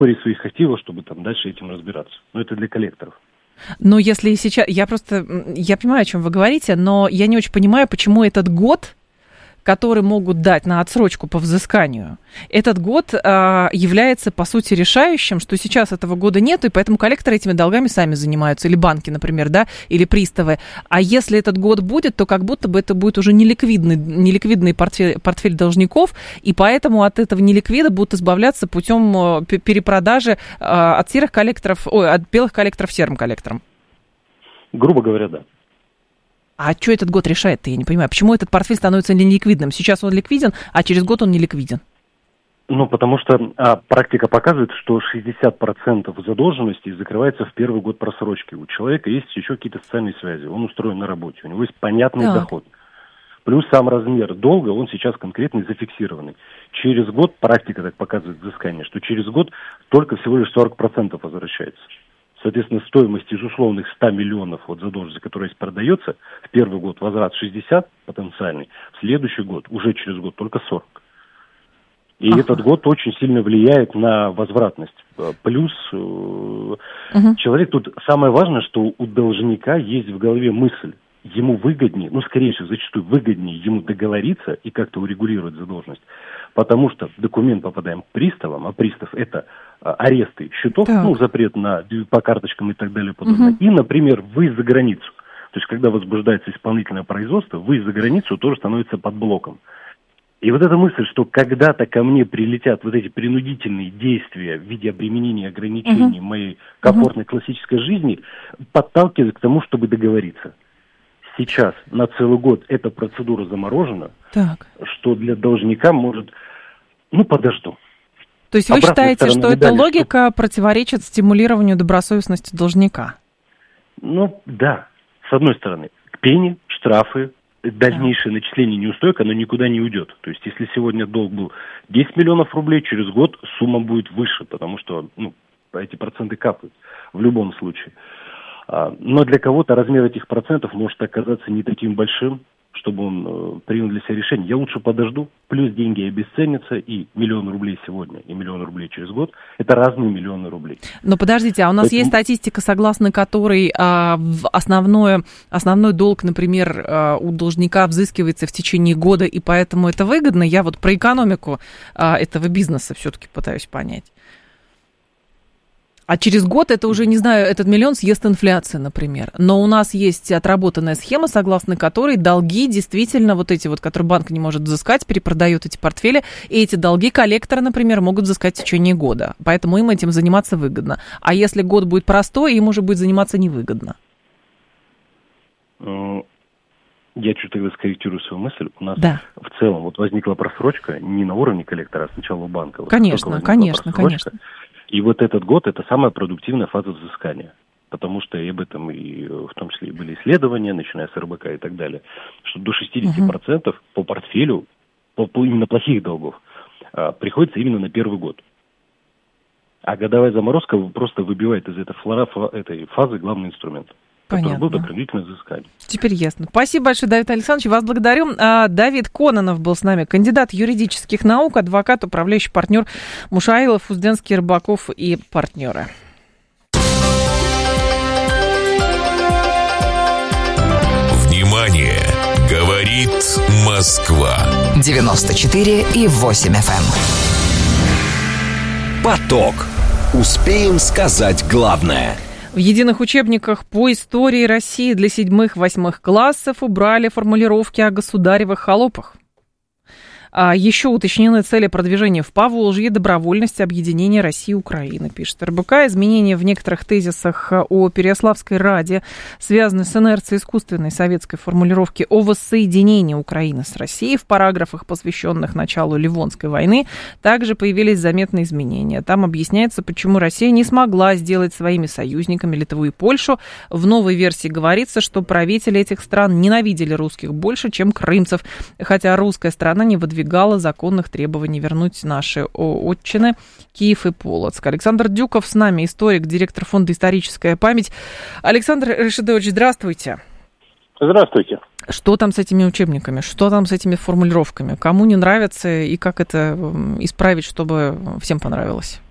своих активов, чтобы там дальше этим разбираться. Но это для коллекторов. Но если сейчас... Я понимаю, о чем вы говорите, но я не очень понимаю, почему этот год, который могут дать на отсрочку по взысканию, этот год является, по сути, решающим, что сейчас этого года нет, и поэтому коллекторы этими долгами сами занимаются, или банки, например, да, или приставы. А если этот год будет, то как будто бы это будет уже неликвидный портфель должников, и поэтому от этого неликвида будут избавляться путем перепродажи от серых коллекторов, от белых коллекторов серым коллекторам. Грубо говоря, да. А что этот год решает-то, я не понимаю. Почему этот портфель становится неликвидным? Сейчас он ликвиден, а через год он не ликвиден. Ну, потому что практика показывает, что 60% задолженности закрывается в первый год просрочки. У человека есть еще какие-то социальные связи, он устроен на работе, у него есть понятный доход. Плюс сам размер долга, он сейчас конкретно зафиксированный. Через год, практика так показывает взыскание, что через год только всего лишь 40% возвращается. Соответственно, стоимость из условных 100 миллионов от задолженности, которая продается, в первый год возврат 60 потенциальный, в следующий год, уже через год, только 40. И этот год очень сильно влияет на возвратность. Плюс человек, тут самое важное, что у должника есть в голове мысль, ему выгоднее, скорее всего, зачастую выгоднее ему договориться и как-то урегулировать задолженность, потому что документ попадаем к приставам, а пристав это аресты счетов, запрет по карточкам и так далее, подобное. И, например, выезд за границу. То есть, когда возбуждается исполнительное производство, выезд за границу тоже становится под блоком. И вот эта мысль, что когда-то ко мне прилетят вот эти принудительные действия в виде обременения и ограничений моей комфортной классической жизни, подталкивает к тому, чтобы договориться. Сейчас на целый год эта процедура заморожена, что для должника может, подожду. То есть вы считаете, что эта логика противоречит стимулированию добросовестности должника? Да. С одной стороны, к пене, штрафы, дальнейшее начисление неустойка, оно никуда не уйдет. То есть если сегодня долг был 10 миллионов рублей, через год сумма будет выше, потому что эти проценты капают в любом случае. Но для кого-то размер этих процентов может оказаться не таким большим, чтобы он принял для себя решение. Я лучше подожду, плюс деньги обесценятся, и 1 000 000 рублей сегодня, и 1 000 000 рублей через год, это разные миллионы рублей. Но подождите, а у нас есть статистика, согласно которой основной долг, например, у должника взыскивается в течение года, и поэтому это выгодно? Я вот про экономику этого бизнеса все-таки пытаюсь понять. А через год это уже, не знаю, этот миллион съест инфляция, например. Но у нас есть отработанная схема, согласно которой долги действительно вот эти вот, которые банк не может взыскать, перепродают эти портфели, и эти долги коллекторы, например, могут взыскать в течение года. Поэтому им этим заниматься выгодно. А если год будет простой, им уже будет заниматься невыгодно. Я чуть тогда скорректирую свою мысль. У нас в целом возникла просрочка не на уровне коллектора, а сначала у банка. Конечно. И вот этот год – это самая продуктивная фаза взыскания. Потому что и об этом, и в том числе и были исследования, начиная с РБК и так далее, что до 60% по портфелю, именно плохих долгов, приходится именно на первый год. А годовая заморозка просто выбивает из этой фазы главный инструмент. Понятно. Который был до принудительного взыскания. Теперь ясно. Спасибо большое, Давид Александрович. Вас благодарю. Давид Кононов был с нами, кандидат юридических наук, адвокат, управляющий партнер Мушаилов, Узденский, Рыбаков и партнеры. Внимание! Говорит Москва. 94,8 FM. Поток. Успеем сказать главное. В единых учебниках по истории России для 7-8 классов убрали формулировки о государевых холопах. Еще уточнены цели продвижения в Поволжье, добровольности объединения России и Украины, пишет РБК. Изменения в некоторых тезисах о Переяславской Раде связаны с инерцией искусственной советской формулировки о воссоединении Украины с Россией. В параграфах, посвященных началу Ливонской войны, также появились заметные изменения. Там объясняется, почему Россия не смогла сделать своими союзниками Литву и Польшу. В новой версии говорится, что правители этих стран ненавидели русских больше, чем крымцев, хотя русская сторона не выдвигала законных требований вернуть наши отчины Киев и Полоцк. Александр Дюков с нами, историк, директор фонда «Историческая память». Александр Рашидович, здравствуйте. Здравствуйте. Что там с этими учебниками? Что там с этими формулировками? Кому не нравится и как это исправить, чтобы всем понравилось?